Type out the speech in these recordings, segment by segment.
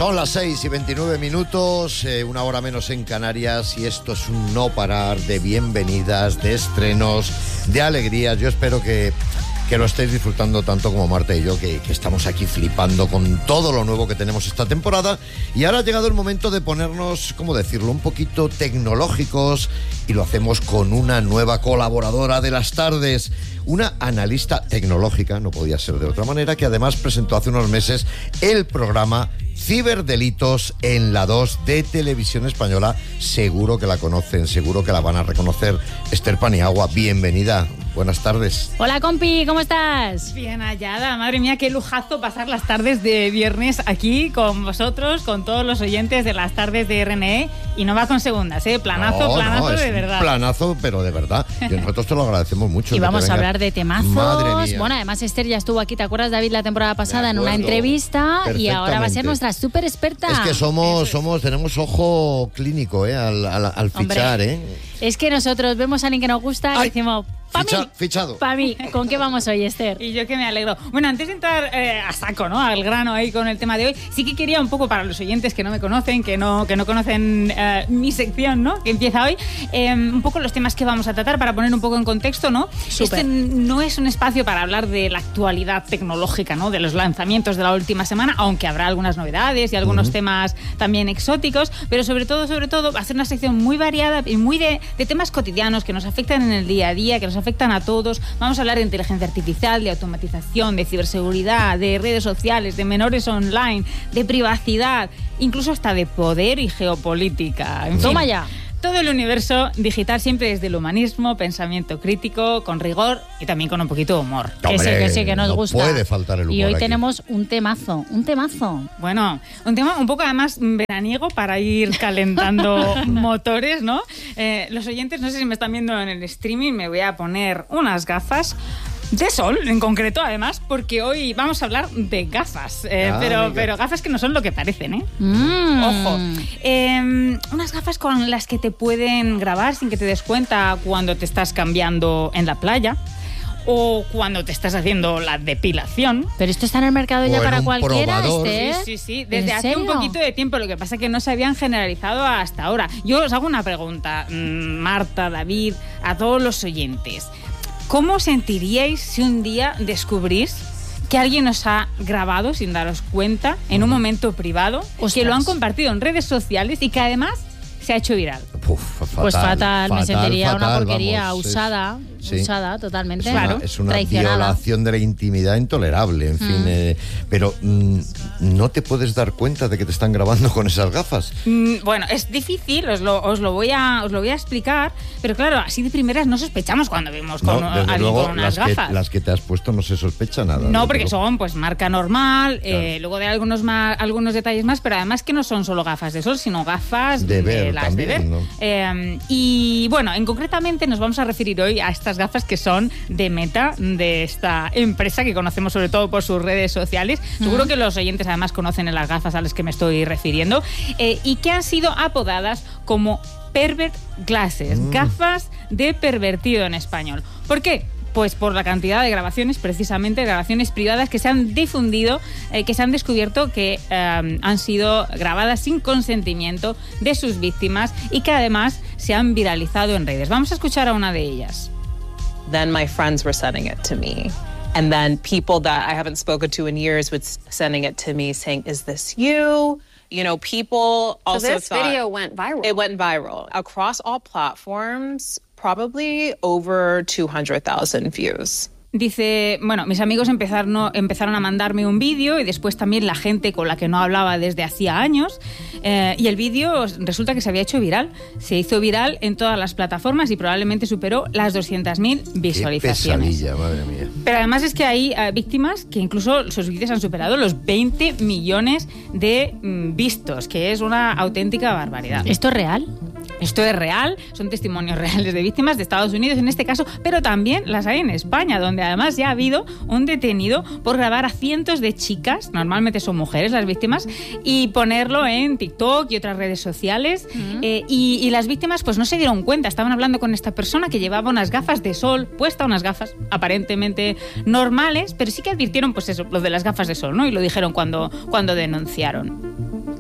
Son las 6:29, una hora menos en Canarias, y esto es un no parar de bienvenidas, de estrenos, de alegrías. Yo espero que lo estéis disfrutando tanto como Marta y yo, que estamos aquí flipando con todo lo nuevo que tenemos esta temporada. Y ahora ha llegado el momento de ponernos, ¿cómo decirlo?, un poquito tecnológicos, y lo hacemos con una nueva colaboradora de las tardes, una analista tecnológica, no podía ser de otra manera, que además presentó hace unos meses el programa Ciberdelitos en la 2 de Televisión Española. Seguro que la conocen, seguro que la van a reconocer. Esther Paniagua, bienvenida. Buenas tardes. Hola, compi, ¿cómo estás? Bien hallada, madre mía, qué lujazo pasar las tardes de viernes aquí con vosotros, con todos los oyentes de las tardes de RNE, y no va con segundas, planazo de verdad. Planazo, pero de verdad. Y nosotros te lo agradecemos mucho. Y vamos a hablar de temazos. Madre mía. Bueno, además Esther ya estuvo aquí, ¿te acuerdas, David, la temporada pasada en una entrevista? Y ahora va a ser nuestra súper experta. Es que tenemos ojo clínico, al fichar, Es que nosotros vemos a alguien que nos gusta y decimos... Fichado. Para mí, ¿con qué vamos hoy, Esther? Y yo que me alegro. Bueno, antes de entrar a saco, ¿no?, al grano ahí con el tema de hoy, sí que quería un poco, para los oyentes que no me conocen, que no conocen mi sección, ¿no?, que empieza hoy, un poco los temas que vamos a tratar para poner un poco en contexto, ¿no? Súper. Este no es un espacio para hablar de la actualidad tecnológica, ¿no?, de los lanzamientos de la última semana, aunque habrá algunas novedades y algunos temas también exóticos, pero sobre todo va a ser una sección muy variada y muy de temas cotidianos que nos afectan en el día a día, que nos afectan a todos. Vamos a hablar de inteligencia artificial, de automatización, de ciberseguridad, de redes sociales, de menores online, de privacidad, incluso hasta de poder y geopolítica. En fin, Toma ya. Todo el universo digital siempre desde el humanismo, pensamiento crítico, con rigor y también con un poquito de humor. Hombre, que sí, que nos no gusta. puede faltar el humor. Y hoy aquí tenemos un temazo. Bueno, un tema un poco además veraniego para ir calentando motores, ¿no? Los oyentes, no sé si me están viendo en el streaming, me voy a poner unas gafas de sol, en concreto, además, porque hoy vamos a hablar de gafas, pero gafas que no son lo que parecen, Ojo. Unas gafas con las que te pueden grabar sin que te des cuenta cuando te estás cambiando en la playa o cuando te estás haciendo la depilación. Pero esto está en el mercado ya para cualquiera, Sí, desde hace un poquito de tiempo. Lo que pasa es que no se habían generalizado hasta ahora. Yo os hago una pregunta, Marta, David, a todos los oyentes. ¿Cómo sentiríais si un día descubrís que alguien os ha grabado sin daros cuenta en un momento privado, que lo han compartido en redes sociales y que además se ha hecho viral? Pues fatal, me sentiría una porquería, usada totalmente. Es una traicionada. Violación de la intimidad intolerable, en fin. Pero no te puedes dar cuenta de que te están grabando con esas gafas. Bueno, es difícil, os lo voy a explicar, pero claro, así de primeras no sospechamos cuando vemos con alguien luego, con unas gafas. Las que te has puesto no se sospecha nada. No, porque son pues marca normal, claro. Luego de algunos detalles más, pero además que no son solo gafas de sol, sino gafas de ver las también, de ver. ¿no? Y bueno, concretamente nos vamos a referir hoy a estas gafas que son de Meta, de esta empresa que conocemos sobre todo por sus redes sociales. Seguro que los oyentes además conocen las gafas a las que me estoy refiriendo, y que han sido apodadas como Pervert Glasses, gafas de pervertido en español. ¿Por qué? Pues por la cantidad de grabaciones, precisamente grabaciones privadas que se han difundido, que se han descubierto que han sido grabadas sin consentimiento de sus víctimas y que además se han viralizado en redes. Vamos a escuchar a una de ellas. Then my friends were sending it to me. And then people that I haven't spoken to in years were sending it to me saying, "Is this you?" You know, people also so this video went viral. It went viral. Across all platforms, probably over 200,000 views. Dice, bueno, mis amigos empezaron a mandarme un vídeo y después también la gente con la que no hablaba desde hacía años, y el vídeo resulta que se había hecho viral. Se hizo viral en todas las plataformas y probablemente superó las 200.000 visualizaciones. Qué pesadilla, madre mía. Pero además es que hay víctimas que incluso sus vídeos han superado los 20 millones de vistos, que es una auténtica barbaridad. ¿Esto es real? Esto es real, son testimonios reales de víctimas de Estados Unidos en este caso, pero también las hay en España, donde además ya ha habido un detenido por grabar a cientos de chicas, normalmente son mujeres las víctimas, y ponerlo en TikTok y otras redes sociales. Y las víctimas pues no se dieron cuenta, estaban hablando con esta persona que llevaba unas gafas de sol, puesta unas gafas aparentemente normales, pero sí que advirtieron pues eso, lo de las gafas de sol, ¿no? Y lo dijeron cuando denunciaron.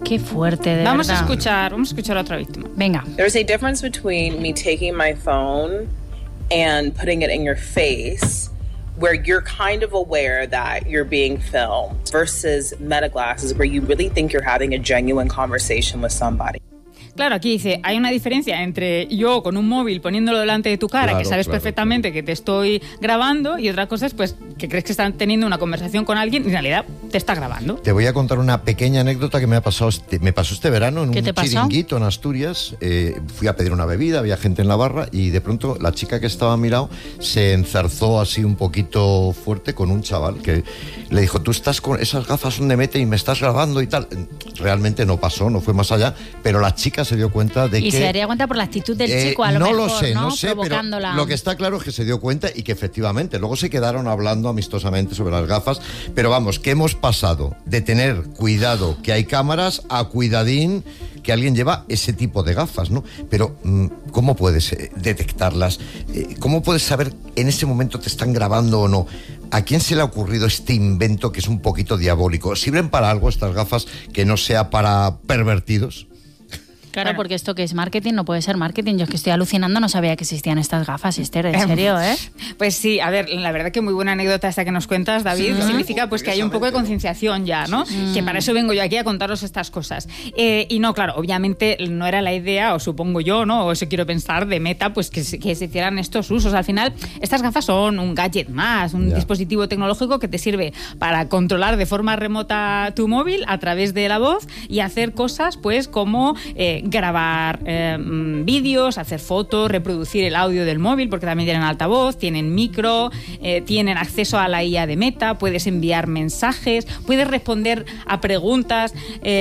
Qué fuerte, de vamos verdad. Vamos a escuchar a otra víctima. Venga. There's a difference between me taking my phone and putting it in your face, where you're kind of aware that you're being filmed, versus meta glasses, where you really think you're having a genuine conversation with somebody. Claro, aquí dice, hay una diferencia entre yo con un móvil poniéndolo delante de tu cara, que sabes perfectamente que te estoy grabando, y otra cosa es pues que crees que están teniendo una conversación con alguien y en realidad te está grabando. Te voy a contar una pequeña anécdota que me pasó este verano en un chiringuito en Asturias. Fui a pedir una bebida, había gente en la barra y de pronto la chica que estaba a mi lado se enzarzó así un poquito fuerte con un chaval que le dijo, tú estás con esas gafas son de Meta y me estás grabando y tal. Realmente no pasó, no fue más allá, pero la chica se dio cuenta de que... Y se daría cuenta por la actitud del chico, a lo mejor, no sé, pero lo que está claro es que se dio cuenta y que efectivamente luego se quedaron hablando amistosamente sobre las gafas, pero vamos, que hemos pasado de tener cuidado que hay cámaras a cuidadín que alguien lleva ese tipo de gafas, ¿no? Pero ¿cómo puedes detectarlas? ¿Cómo puedes saber en ese momento te están grabando o no? ¿A quién se le ha ocurrido este invento que es un poquito diabólico? ¿Sirven para algo estas gafas que no sea para pervertidos? Claro, porque esto que es marketing no puede ser marketing. Yo es que estoy alucinando, no sabía que existían estas gafas, Esther, en serio, ¿eh? Pues sí, a ver, la verdad que muy buena anécdota esta que nos cuentas, David. Sí. Significa pues que hay un poco de concienciación ya, ¿no? Que para eso vengo yo aquí a contaros estas cosas. Y no, claro, obviamente no era la idea, o supongo yo, ¿no? O eso quiero pensar, de Meta, pues que se hicieran estos usos. Al final, estas gafas son un gadget más, un dispositivo tecnológico que te sirve para controlar de forma remota tu móvil a través de la voz y hacer cosas, pues, como grabar vídeos, hacer fotos, reproducir el audio del móvil, porque también tienen altavoz, tienen micro, tienen acceso a la IA de Meta, puedes enviar mensajes, puedes responder a preguntas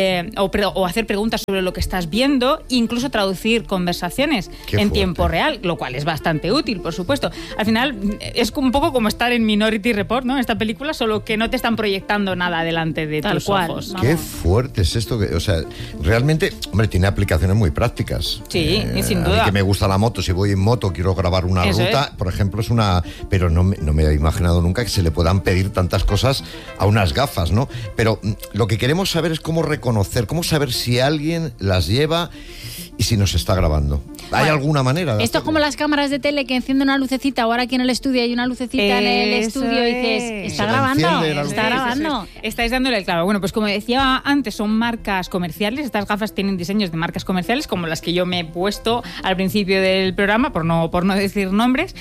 o hacer preguntas sobre lo que estás viendo, incluso traducir conversaciones en tiempo real, lo cual es bastante útil, por supuesto. Al final es un poco como estar en Minority Report, ¿no? Esta película, solo que no te están proyectando nada delante de tus ojos. Qué fuerte es esto, o sea, realmente, hombre, tiene aplicaciones muy prácticas. Sí, sin duda. A mí que me gusta la moto, si voy en moto, quiero grabar una ruta, por ejemplo, es una... Pero no me he imaginado nunca que se le puedan pedir tantas cosas a unas gafas, ¿no? Pero lo que queremos saber es cómo reconocer, cómo saber si alguien las lleva y si nos está grabando. ¿Hay alguna manera de esto hacerlo? Es como las cámaras de tele que encienden una lucecita, o ahora aquí en el estudio hay una lucecita en el estudio y dices, está grabando. Estáis dándole el clavo. Bueno, pues como decía antes, son marcas comerciales. Estas gafas tienen diseños de marcas comerciales, como las que yo me he puesto al principio del programa, por no decir nombres.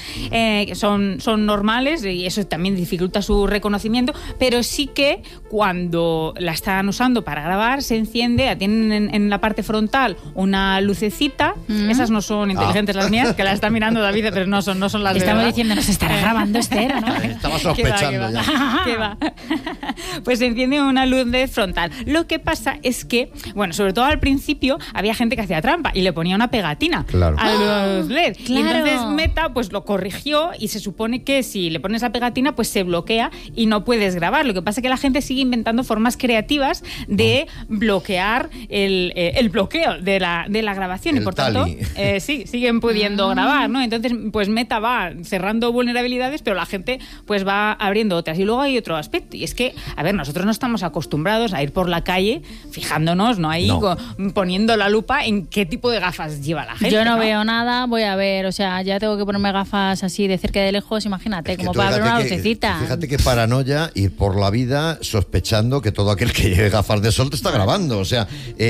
Son normales y eso también dificulta su reconocimiento, pero sí que cuando la están usando para grabar, se enciende, tienen en la parte frontal una lucecita. Esas no son inteligentes las mías, que las está mirando David, pero no son las de verdad. Estamos diciendo, nos estará grabando Esther, ¿no? Estaba sospechando ya. ¿Qué va? Pues se enciende una luz de frontal. Lo que pasa es que, bueno, sobre todo al principio había gente que hacía trampa y le ponía una pegatina a los LED. Claro. Y entonces Meta pues lo corrigió y se supone que si le pones la pegatina pues se bloquea y no puedes grabar. Lo que pasa es que la gente sigue inventando formas creativas de bloquear el bloqueo de la grabación y por tanto siguen pudiendo grabar, ¿no? Entonces pues Meta va cerrando vulnerabilidades, pero la gente pues va abriendo otras. Y luego hay otro aspecto, y es que, a ver, nosotros no estamos acostumbrados a ir por la calle fijándonos, ¿no? Ahí poniendo la lupa en qué tipo de gafas lleva la gente. Yo no veo nada, voy a ver, o sea, ya tengo que ponerme gafas así de cerca y de lejos, imagínate, como para ver una lucecita. Fíjate qué paranoia ir por la vida sospechando que todo aquel que lleve gafas de sol te está grabando, o sea,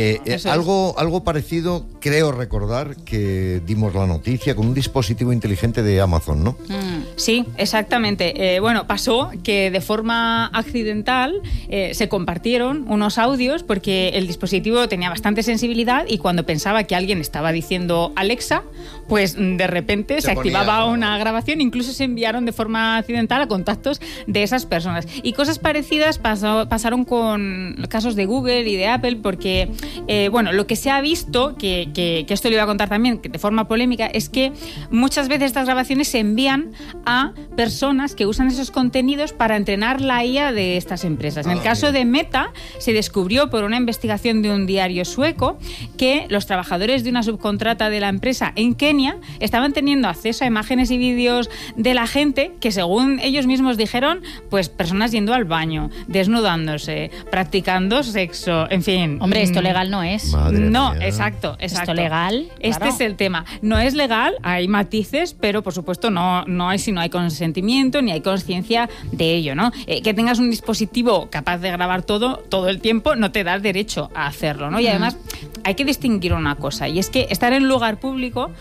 algo parecido, creo recordar que dimos la noticia con un dispositivo inteligente de Amazon, ¿no? Sí, exactamente. Bueno, pasó que de forma accidental se compartieron unos audios porque el dispositivo tenía bastante sensibilidad y cuando pensaba que alguien estaba diciendo Alexa, pues de repente se activaba una grabación, incluso se enviaron de forma accidental a contactos de esas personas. Y cosas parecidas pasaron con casos de Google y de Apple porque, bueno, lo que se ha visto, que esto le iba a contar también de forma polémica, es que muchas veces estas grabaciones se envían a personas que usan esos contenidos para entrenar la IA de estas empresas. En el caso de Meta, se descubrió por una investigación de un diario sueco que los trabajadores de una subcontrata de la empresa en Kenia estaban teniendo acceso a imágenes y vídeos de la gente que, según ellos mismos dijeron, pues personas yendo al baño, desnudándose, practicando sexo, en fin. Hombre, esto legal no es. No, exacto. Esto legal. Este es el tema. No es legal, hay matices, pero por supuesto no hay si no hay consentimiento ni hay conciencia de ello, ¿no? Que tengas un dispositivo capaz de grabar todo el tiempo no te da el derecho a hacerlo, ¿no? Y además hay que distinguir una cosa, y es que estar en un lugar público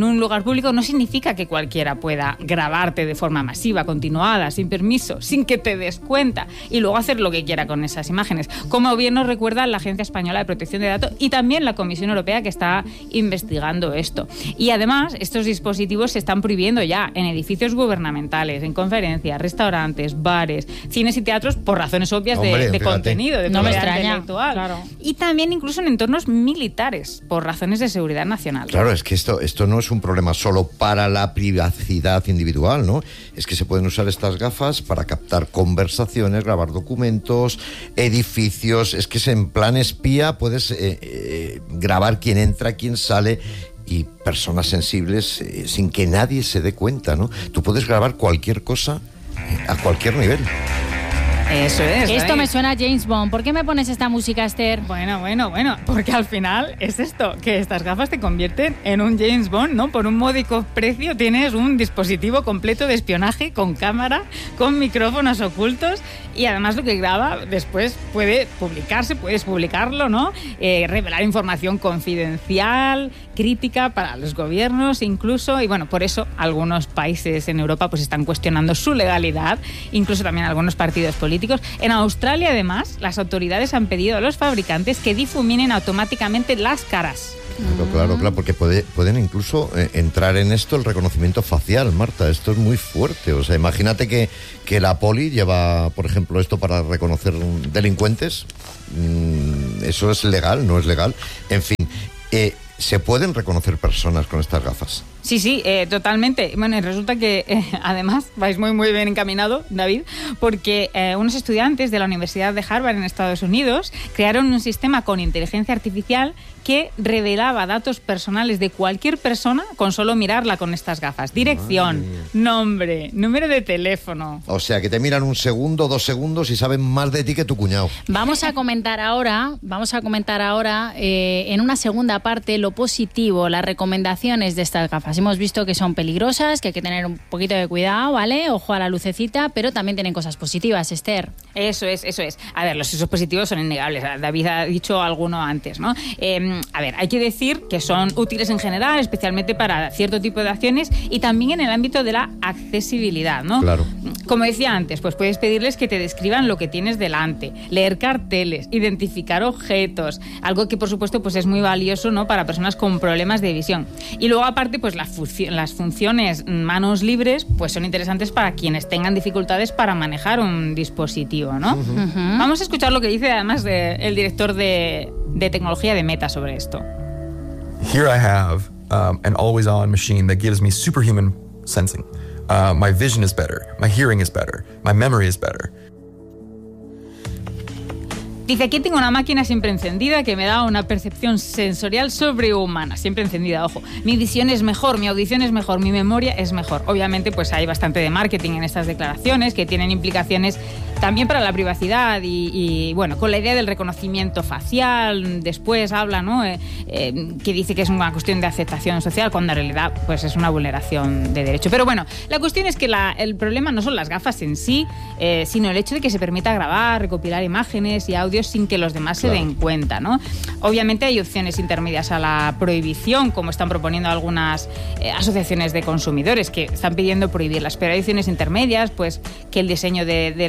no significa que cualquiera pueda grabarte de forma masiva, continuada, sin permiso, sin que te des cuenta, y luego hacer lo que quiera con esas imágenes. Como bien nos recuerda la Agencia Española de Protección de Datos y también la Comisión Europea, que está investigando esto. Y además, estos dispositivos se están prohibiendo ya en edificios gubernamentales, en conferencias, restaurantes, bares, cines y teatros, por razones obvias de contenido, de propiedad intelectual. Claro. Y también incluso en entornos militares, por razones de seguridad nacional. Claro, es que esto no es un problema solo para la privacidad individual, ¿no? Es que se pueden usar estas gafas para captar conversaciones, grabar documentos, edificios. Es que en plan espía puedes grabar quién entra, quién sale, y personas sensibles sin que nadie se dé cuenta, ¿no? Tú puedes grabar cualquier cosa a cualquier nivel. Eso es. Esto me suena a James Bond. ¿Por qué me pones esta música, Esther? Bueno, porque al final es esto, que estas gafas te convierten en un James Bond, ¿no? Por un módico precio tienes un dispositivo completo de espionaje, con cámara, con micrófonos ocultos, y además lo que graba después puede publicarse, puedes publicarlo, ¿no? Revelar información confidencial, crítica para los gobiernos incluso, y bueno, por eso algunos países en Europa pues están cuestionando su legalidad, incluso también algunos partidos políticos. En Australia, además, las autoridades han pedido a los fabricantes que difuminen automáticamente las caras. Claro, porque pueden incluso entrar en esto el reconocimiento facial, Marta. Esto es muy fuerte. O sea, imagínate que la poli lleva, por ejemplo, esto para reconocer delincuentes. Eso es legal, no es legal. En fin, ¿se pueden reconocer personas con estas gafas? Sí, totalmente. Bueno, y resulta que además vais muy bien encaminado, David, porque unos estudiantes de la Universidad de Harvard en Estados Unidos crearon un sistema con inteligencia artificial que revelaba datos personales de cualquier persona con solo mirarla con estas gafas. Dirección, nombre, número de teléfono. O sea, que te miran 1 segundo, 2 segundos y saben más de ti que tu cuñado. Vamos a comentar ahora en una segunda parte lo positivo, las recomendaciones de estas gafas. Hemos visto que son peligrosas, que hay que tener un poquito de cuidado, ¿vale? Ojo a la lucecita, pero también tienen cosas positivas, Esther. Eso es. A ver, los usos positivos son innegables. David ha dicho alguno antes, ¿no? A ver, hay que decir que son útiles en general, especialmente para cierto tipo de acciones, y también en el ámbito de la accesibilidad, ¿no? Claro. Como decía antes, pues puedes pedirles que te describan lo que tienes delante, leer carteles, identificar objetos, algo que por supuesto pues es muy valioso, ¿no? Para personas con problemas de visión. Y luego aparte, pues las funciones manos libres pues son interesantes para quienes tengan dificultades para manejar un dispositivo, ¿no? Vamos a escuchar lo que dice además el director de tecnología de Meta sobre esto. Here I have an always-on machine that gives me superhuman sensing. My vision is better, my hearing is better, my memory is better. Dice, aquí tengo una máquina siempre encendida que me da una percepción sensorial sobrehumana, siempre encendida, ojo. Mi visión es mejor, mi audición es mejor, mi memoria es mejor. Obviamente, pues hay bastante de marketing en estas declaraciones que tienen implicaciones también para la privacidad y bueno, con la idea del reconocimiento facial. Después habla, ¿no? Que dice que es una cuestión de aceptación social, cuando en realidad pues es una vulneración de derecho. Pero bueno, la cuestión es que el problema no son las gafas en sí, sino el hecho de que se permita grabar, recopilar imágenes y audios sin que los demás se den cuenta, ¿no? Obviamente hay opciones intermedias a la prohibición, como están proponiendo algunas asociaciones de consumidores que están pidiendo prohibirlas, pero hay opciones intermedias, pues que el diseño de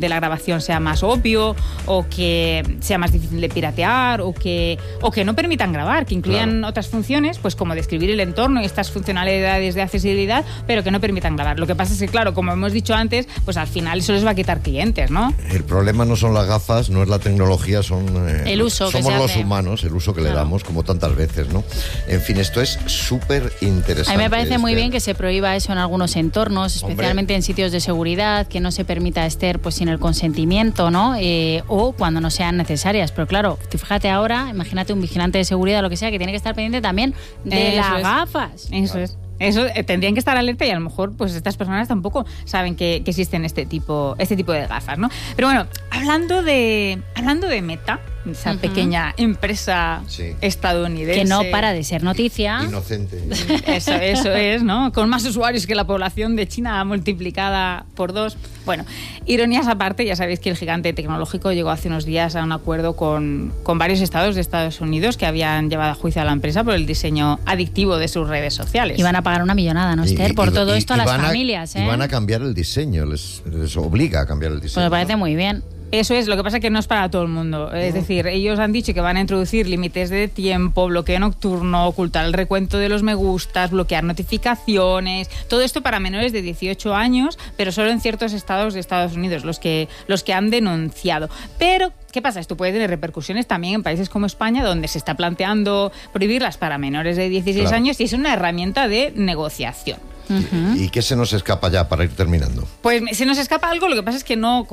de la grabación sea más obvio, o que sea más difícil de piratear, o que no permitan grabar, que incluyan otras funciones, pues como describir el entorno y estas funcionalidades de accesibilidad, pero que no permitan grabar. Lo que pasa es que, claro, como hemos dicho antes, pues al final eso les va a quitar clientes, ¿no? El problema no son las gafas, no es la tecnología, son el uso que somos se los hace. humanos, el uso que le damos, como tantas veces, ¿no? En fin, esto es súper interesante. A mí me parece muy bien que se prohíba eso en algunos entornos, especialmente en sitios de seguridad, que no se permita estar pues sin el consentimiento, ¿no? O cuando no sean necesarias. Pero claro, fíjate ahora, imagínate un vigilante de seguridad o lo que sea, que tiene que estar pendiente también de las gafas. Eso es. Eso tendrían que estar alerta y a lo mejor pues estas personas tampoco saben que existen este tipo de gafas, ¿no? Pero bueno, hablando de Meta, esa pequeña empresa estadounidense que no para de ser noticia. Inocente. Eso es, ¿no? Con más usuarios que la población de China multiplicada por 2. Bueno, ironías aparte, ya sabéis que el gigante tecnológico llegó hace unos días a un acuerdo con varios estados de Estados Unidos que habían llevado a juicio a la empresa por el diseño adictivo de sus redes sociales. Y van a pagar una millonada, ¿no, Esther? Por todo esto a las familias, ¿eh? Y van a cambiar el diseño, les obliga a cambiar el diseño. Pues me parece muy bien. Eso es, lo que pasa es que no es para todo el mundo. Es decir, ellos han dicho que van a introducir límites de tiempo, bloqueo nocturno, ocultar el recuento de los me gustas, bloquear notificaciones, todo esto para menores de 18 años, pero solo en ciertos estados de Estados Unidos, los que han denunciado. Pero ¿qué pasa? Esto puede tener repercusiones también en países como España, donde se está planteando prohibirlas para menores de 16 años y es una herramienta de negociación. ¿Y qué se nos escapa ya para ir terminando? Pues se nos escapa algo, lo que pasa es que me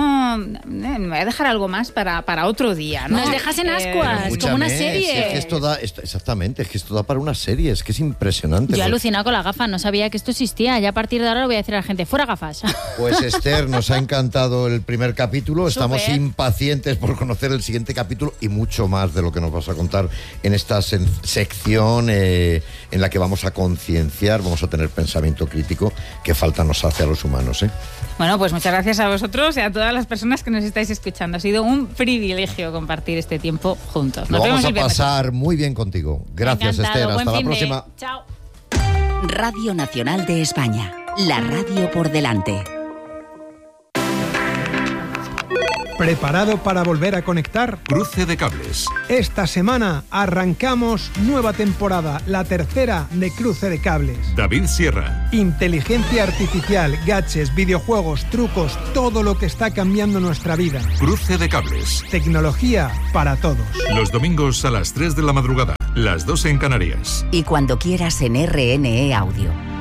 voy a dejar algo más para otro día, ¿no? Nos dejas en ascuas, como una serie. Es que esto da, exactamente, es que esto da para una serie, es que es impresionante. Yo he alucinado con las gafas, no sabía que esto existía. Ya a partir de ahora le voy a decir a la gente, fuera gafas. Pues Esther, nos ha encantado el primer capítulo, estamos Súper. impacientes por conocer el siguiente capítulo y mucho más de lo que nos vas a contar en esta sección en la que vamos a concienciar, vamos a tener pensamiento crítico que falta nos hace a los humanos, ¿eh? Bueno, pues muchas gracias a vosotros y a todas las personas que nos estáis escuchando. Ha sido un privilegio compartir este tiempo juntos. Lo vamos a el viernes. pasar muy bien contigo. Gracias, Encantado. Esther. Hasta Buen la fin de. próxima. Chao. Radio Nacional de España. La radio por delante. ¿Preparado para volver a conectar? Cruce de cables. Esta semana arrancamos nueva temporada, la tercera de Cruce de Cables. David Sierra. Inteligencia artificial, gadgets, videojuegos, trucos, todo lo que está cambiando nuestra vida. Cruce de cables. Tecnología para todos. Los domingos a las 3 de la madrugada, las 2 en Canarias. Y cuando quieras en RNE Audio.